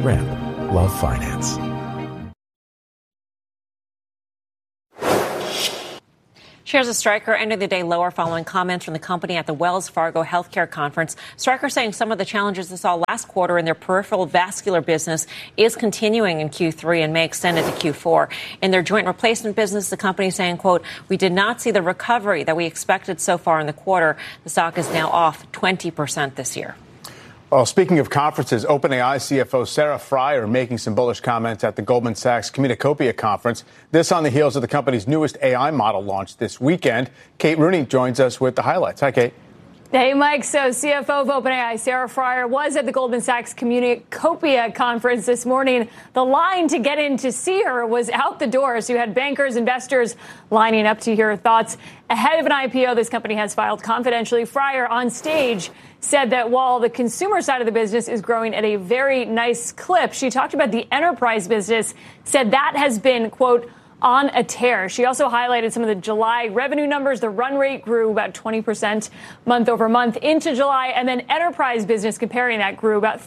Ramp. Love finance. Shares of Stryker ended the day lower following comments from the company at the Wells Fargo Healthcare Conference. Stryker saying some of the challenges they saw last quarter in their peripheral vascular business is continuing in Q3 and may extend into Q4. In their joint replacement business, the company saying, quote, we did not see the recovery that we expected so far in the quarter. The stock is now off 20% this year. Well, speaking of conferences, OpenAI CFO Sarah Friar making some bullish comments at the Goldman Sachs Communacopia conference. This on the heels of the company's newest AI model launched this weekend. Kate Rooney joins us with the highlights. Hi, Kate. Hey, Mike. So CFO of OpenAI, Sarah Friar, was at the Goldman Sachs Communacopia conference this morning. The line to get in to see her was out the door. So you had bankers, investors lining up to hear her thoughts. Ahead of an IPO this company has filed confidentially, Friar on stage said that while the consumer side of the business is growing at a very nice clip, she talked about the enterprise business, said that has been, quote, on a tear. She also highlighted some of the July revenue numbers. The run rate grew about 20% month over month into July. And then enterprise business, comparing that, grew about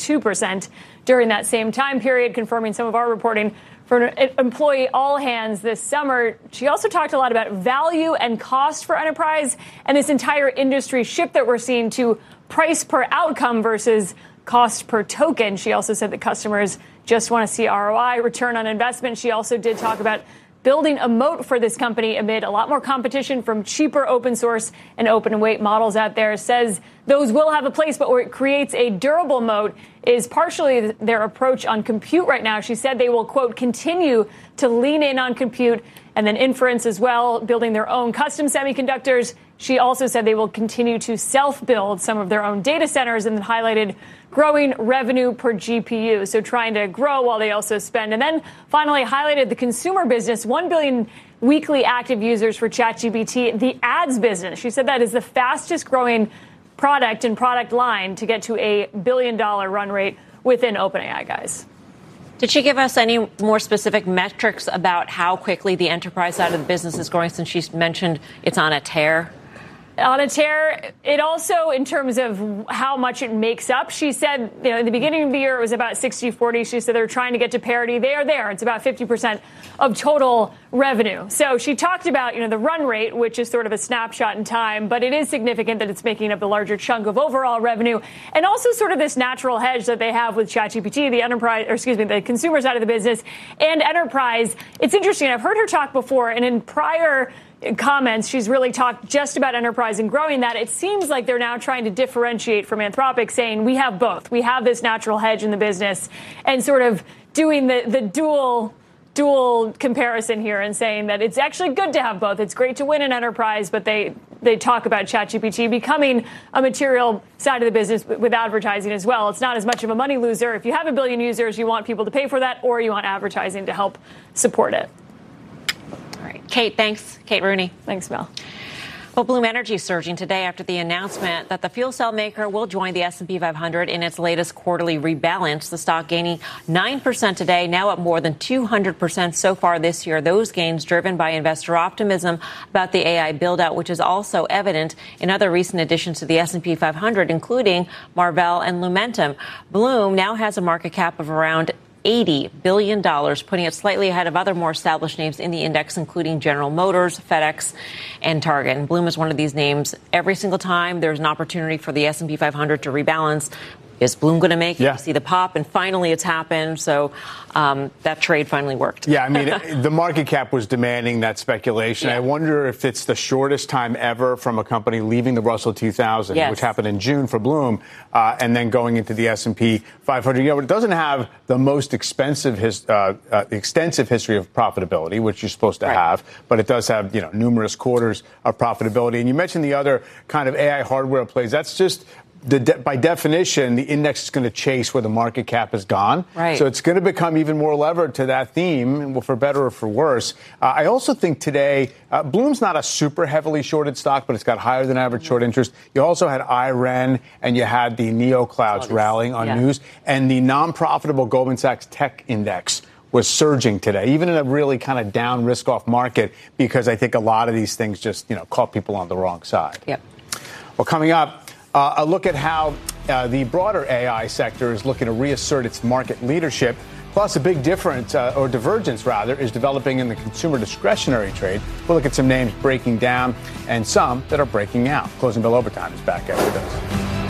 32% during that same time period, confirming some of our reporting for employee all hands this summer. She also talked a lot about value and cost for enterprise and this entire industry shift that we're seeing to price per outcome versus cost per token. She also said that customers just want to see ROI, return on investment. She also did talk about building a moat for this company amid a lot more competition from cheaper open source and open weight models out there. Says those will have a place, but where it creates a durable moat is partially their approach on compute right now. She said they will, quote, continue to lean in on compute and then inference as well, building their own custom semiconductors. She also said they will continue to self-build some of their own data centers and then highlighted growing revenue per GPU. So trying to grow while they also spend. And then finally highlighted the consumer business, 1 billion weekly active users for ChatGPT, the ads business. She said that is the fastest growing product and product line to get to a $1 billion run rate within OpenAI, guys. Did she give us any more specific metrics about how quickly the enterprise side of the business is growing, since she mentioned it's on a tear? On a tear. It also, in terms of how much it makes up, she said, in the beginning of the year, it was about 60-40. She said they're trying to get to parity. They are there. It's about 50% of total revenue. So she talked about, the run rate, which is sort of a snapshot in time, but it is significant that it's making up the larger chunk of overall revenue. And also sort of this natural hedge that they have with ChatGPT, the consumer side of the business and enterprise. It's interesting. I've heard her talk before, and in prior comments, she's really talked just about enterprise and growing that. It seems like they're now trying to differentiate from Anthropic, saying we have both. We have this natural hedge in the business, and sort of doing the dual comparison here and saying that it's actually good to have both. It's great to win in enterprise, but they talk about ChatGPT becoming a material side of the business with advertising as well. It's not as much of a money loser. If you have 1 billion users, you want people to pay for that, or you want advertising to help support it. All right. Kate, thanks. Kate Rooney. Thanks, Mel. Well, Bloom Energy surging today after the announcement that the fuel cell maker will join the S&P 500 in its latest quarterly rebalance. The stock gaining 9% today, now up more than 200% so far this year. Those gains driven by investor optimism about the AI build-out, which is also evident in other recent additions to the S&P 500, including Marvell and Lumentum. Bloom now has a market cap of around $80 billion, putting it slightly ahead of other more established names in the index, including General Motors, FedEx, and Target. And Bloom is one of these names. Every single time there's an opportunity for the S&P 500 to rebalance, is Bloom going to make it? Yeah. You see the pop, and finally it's happened. So that trade finally worked. Yeah, I mean, the market cap was demanding that speculation. Yeah. I wonder if it's the shortest time ever from a company leaving the Russell 2000, yes, which happened in June for Bloom, and then going into the S&P 500. It doesn't have the most extensive history of profitability, which you're supposed to have, but it does have, numerous quarters of profitability. And you mentioned the other kind of AI hardware plays. That's just by definition, the index is going to chase where the market cap has gone. Right. So it's going to become even more levered to that theme, for better or for worse. I also think today, Bloom's not a super heavily shorted stock, but it's got higher than average short interest. You also had IREN, and you had the NeoClouds rallying on news, and the non-profitable Goldman Sachs Tech Index was surging today, even in a really kind of down risk-off market, because I think a lot of these things just, caught people on the wrong side. Yep. Well, coming up, a look at how the broader AI sector is looking to reassert its market leadership. Plus, a big difference, or divergence rather, is developing in the consumer discretionary trade. We'll look at some names breaking down and some that are breaking out. Closing Bell Overtime is back after this.